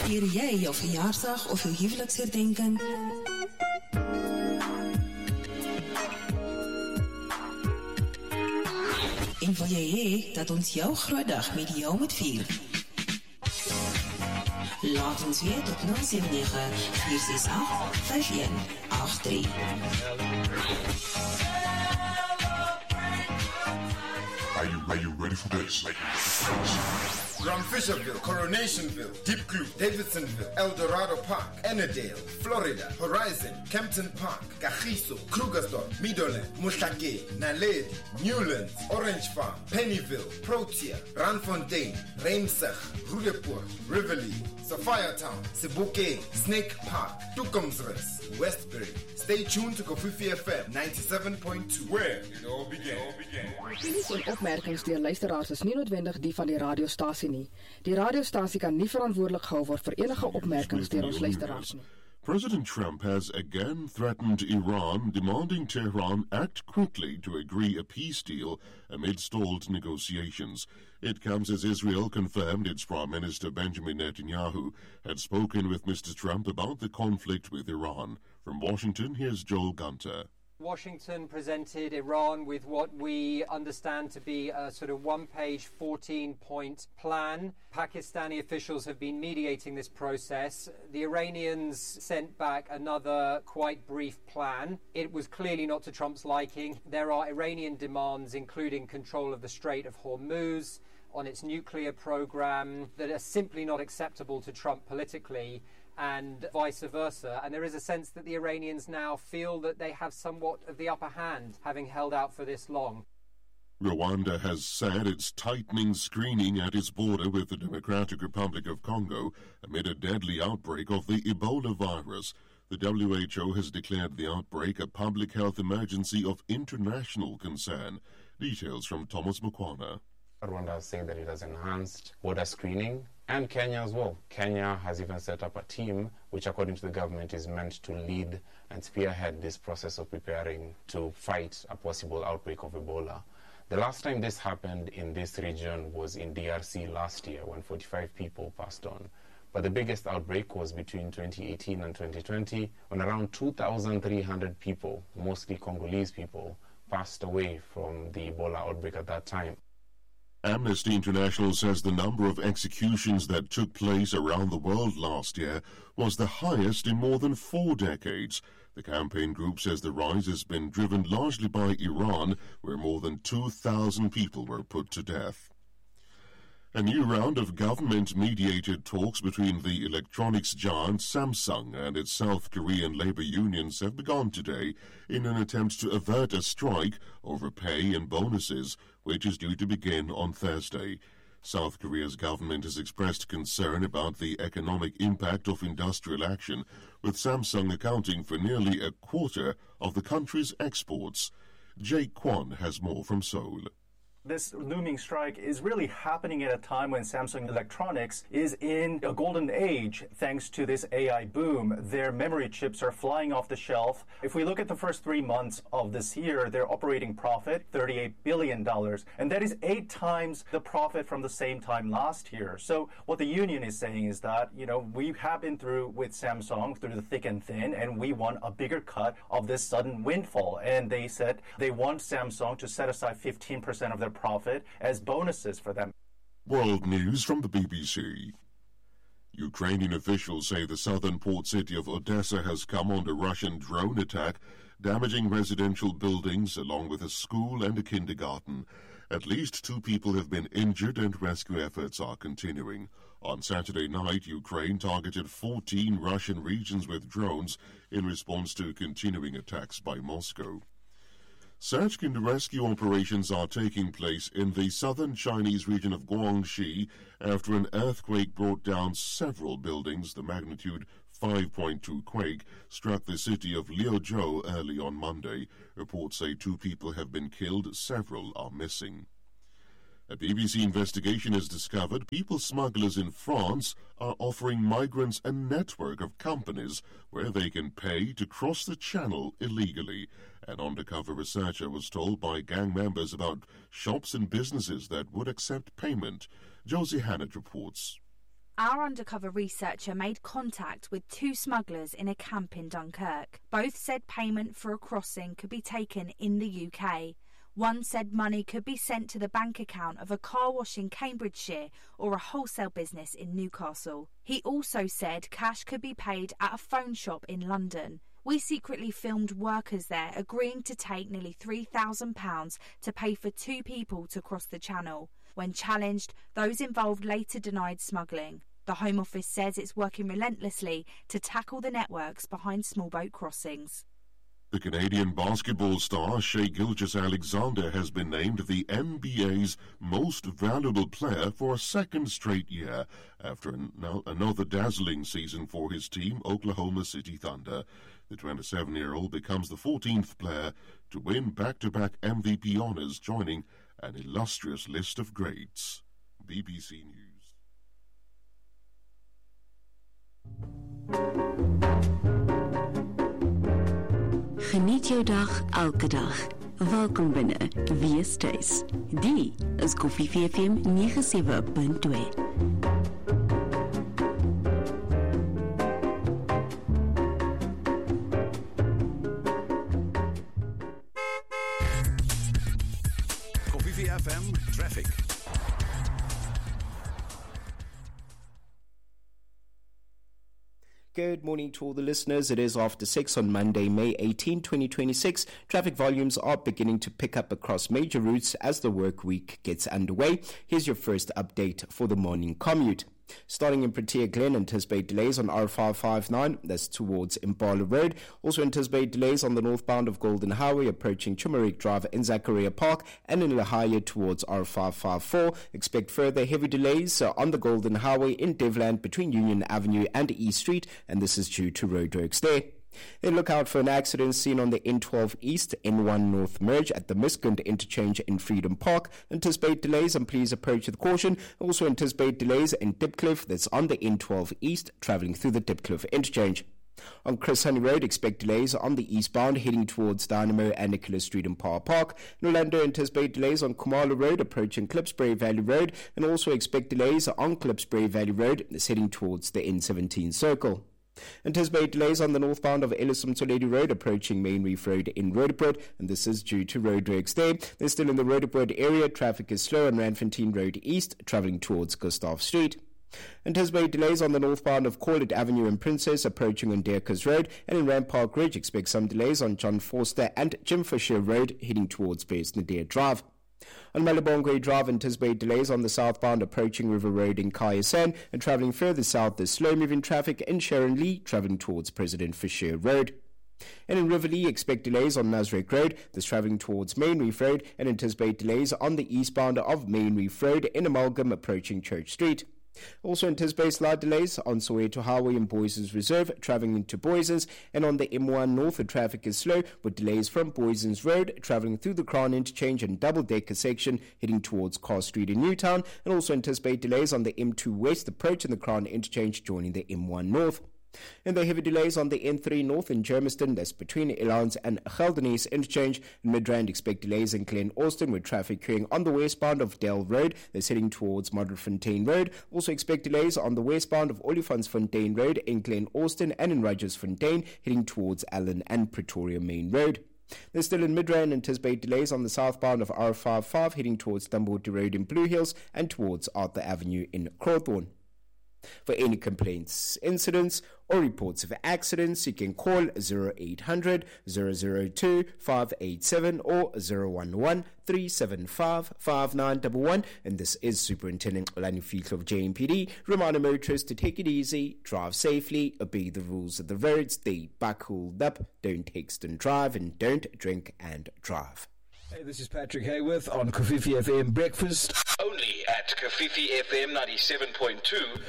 Vier jy jou verjaarsdag of jou huweliksherdenking? En wil jy hê dat ons jou groot dag met jou moet vier? Laat ons weet op 079-468-5183. Are you ready for this? From Fisherville, Coronationville, Deep Creek, Davidsonville, El Dorado Park, Ennerdale, Florida, Horizon, Kempton Park, Kagiso, Krugersdorp, Meadowland, Mushake, Naledi, Newlands, Orange Farm, Pennyville, Protea, Randfontein, Reimsig, Rudepoort, Rivoli, Sophiatown, Sebokeng, Snake Park, Toekomsrus, Westbury. Stay tuned to Kofifi FM 97.2, where it all began. Opinies en opmerkings deur luisteraars is nie noodwendig die van die radiostasie nie. Die radiostasie kan nie verantwoordelik gehou word vir enige opmerkings deur ons luisteraars nie. President Trump has again threatened Iran, demanding Tehran act quickly to agree a peace deal amid stalled negotiations. It comes as Israel confirmed its Prime Minister Benjamin Netanyahu had spoken with Mr. Trump about the conflict with Iran. From Washington, here's Joel Gunter. Washington presented Iran with what we understand to be a sort of one-page, 14-point plan. Pakistani officials have been mediating this process. The Iranians sent back another quite brief plan. It was clearly not to Trump's liking. There are Iranian demands, including control of the Strait of Hormuz, on its nuclear program, that are simply not acceptable to Trump politically, and vice versa. And there is a sense that the Iranians now feel that they have somewhat of the upper hand, having held out for this long. Rwanda has said it's tightening screening at its border with the Democratic Republic of Congo amid a deadly outbreak of the Ebola virus. The WHO has declared the outbreak a public health emergency of international concern. Details from Thomas Mukwana. Rwanda is saying that it has enhanced border screening, and Kenya as well. Kenya has even set up a team which, according to the government, is meant to lead and spearhead this process of preparing to fight a possible outbreak of Ebola. The last time this happened in this region was in DRC last year, when 45 people passed on. But the biggest outbreak was between 2018 and 2020, when around 2,300 people, mostly Congolese people, passed away from the Ebola outbreak at that time. Amnesty International says the number of executions that took place around the world last year was the highest in more than 4 decades. The campaign group says the rise has been driven largely by Iran, where more than 2,000 people were put to death. A new round of government-mediated talks between the electronics giant Samsung and its South Korean labor unions have begun today in an attempt to avert a strike over pay and bonuses, which is due to begin on Thursday. South Korea's government has expressed concern about the economic impact of industrial action, with Samsung accounting for nearly a quarter of the country's exports. Jake Kwon has more from Seoul. This looming strike is really happening at a time when Samsung Electronics is in a golden age thanks to this AI boom. Their memory chips are flying off the shelf. If we look at the first 3 months of this year, their operating profit, $38 billion. And that is 8 times the profit from the same time last year. So what the union is saying is that, we have been through with Samsung through the thick and thin, and we want a bigger cut of this sudden windfall. And they said they want Samsung to set aside 15% of their profit as bonuses for them. World news from the BBC. Ukrainian officials say the southern port city of Odessa has come under Russian drone attack, damaging residential buildings along with a school and a kindergarten. At least 2 people have been injured and rescue efforts are continuing. On Saturday night, Ukraine targeted 14 Russian regions with drones in response to continuing attacks by Moscow. Search and rescue operations are taking place in the southern Chinese region of Guangxi after an earthquake brought down several buildings. The magnitude 5.2 quake struck the city of Liuzhou early on Monday. Reports say 2 people have been killed, several are missing. A BBC investigation has discovered people smugglers in France are offering migrants a network of companies where they can pay to cross the channel illegally. An undercover researcher was told by gang members about shops and businesses that would accept payment. Josie Hannett reports. our undercover researcher made contact with 2 smugglers in a camp in Dunkirk. Both said payment for a crossing could be taken in the UK. One said money could be sent to the bank account of a car wash in Cambridgeshire or a wholesale business in Newcastle. He also said cash could be paid at a phone shop in London. We secretly filmed workers there agreeing to take nearly £3,000 to pay for 2 people to cross the channel. When challenged, those involved later denied smuggling. The Home Office says it's working relentlessly to tackle the networks behind small boat crossings. The Canadian basketball star Shai Gilgeous-Alexander has been named the NBA's most valuable player for a second straight year after another dazzling season for his team, Oklahoma City Thunder. The 27-year-old becomes the 14th player to win back-to-back MVP honors, joining an illustrious list of greats. BBC News. Geniet jou dag elke dag. Welkom binne. Wees tuis. Die is Koffie FM 97.2. Koffie FM Traffic. Good morning to all the listeners. It is after 6 on Monday, May 18, 2026. Traffic volumes are beginning to pick up across major routes as the work week gets underway. Here's your first update for the morning commute. Starting in Protea Glen, anticipate delays on R559, that's towards Impala Road. Also anticipate delays on the northbound of Golden Highway approaching Turmeric Drive in Zachariah Park and in Lahaya towards R554. Expect further heavy delays on the Golden Highway in Devland between Union Avenue and East Street, and this is due to roadworks there. Then look out for an accident seen on the N12 East, N1 North merge at the Miskund interchange in Freedom Park. Anticipate delays and please approach with caution. Also anticipate delays in Dipcliffe, that's on the N12 East, travelling through the Dipcliffe interchange. On Chris Honey Road, expect delays on the eastbound heading towards Dynamo and Nicholas Street in Power Park. In Orlando, anticipate delays on Kumalo Road approaching Klipsbury Valley Road, and also expect delays on Klipsbury Valley Road heading towards the N17 Circle. Anticipate delays on the northbound of Ellison Toledo Road approaching Main Reef Road in Roodepoort, and this is due to roadworks there. They're still in the Roodepoort area. Traffic is slow on Randfontein Road East, travelling towards Gustav Street. Anticipate delays on the northbound of Corlett Avenue and Princess approaching on Deerkers Road, and in Rampart Ridge expect some delays on John Forster and Jim Fisher Road heading towards West Nadir Drive. On Malabongwe Drive, anticipate delays on the southbound approaching River Road in Kayasan, and travelling further south there's slow-moving traffic in Sharon Lee travelling towards President Fisher Road. And in Riverlea, expect delays on Nasrec Road, that's travelling towards Main Reef Road, and anticipate delays on the eastbound of Main Reef Road in Amalgam approaching Church Street. Also anticipate slight delays on Soweto Highway in Boysens Reserve, travelling into Boysens, and on the M1 North, the traffic is slow, with delays from Boysens Road, travelling through the Crown Interchange and double-decker section, heading towards Carr Street in Newtown, and also anticipate delays on the M2 West, approaching the Crown Interchange, joining the M1 North. And the heavy delays on the N3 North in Germiston, that's between Elans and Geldenhuys Interchange. In Midrand, expect delays in Glen Austin with traffic queuing on the westbound of Dell Road, that's heading towards Modderfontein Road. Also expect delays on the westbound of Olifantsfontein Road in Glen Austin and in Roggersfontein, heading towards Allen and Pretoria Main Road. There's still in Midrand, anticipate delays on the southbound of R55 heading towards Dumbarton Road in Blue Hills and towards Arthur Avenue in Crowthorne. For any complaints, incidents, or reports of accidents, you can call 0800 002 587 or 011 375 5911. And this is Superintendent Olani Fietlo of JMPD. Reminder motorists to take it easy, drive safely, obey the rules of the roads, stay back cooled up, don't text and drive, and don't drink and drive. Hey, this is Patrick Hayworth on Kofifi FM Breakfast. Only at Kofifi FM 97.2